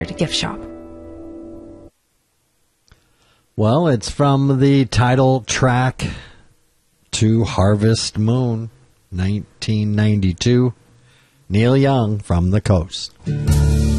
gift shop. Well, it's from the title track to Harvest Moon, 1992. Neil Young, From the Coast.